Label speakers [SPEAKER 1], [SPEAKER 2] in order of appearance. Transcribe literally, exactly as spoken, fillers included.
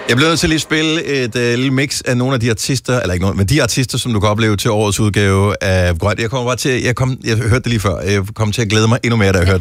[SPEAKER 1] Jeg bliver nødt til lige at spille et uh, lille mix af nogle af de artister, eller ikke nogen, men de artister, som du kan opleve til årets udgave af Grønt. Jeg kommer bare til, jeg, kom, jeg hørte det lige før, jeg kom til at glæde mig endnu mere, da jeg hørte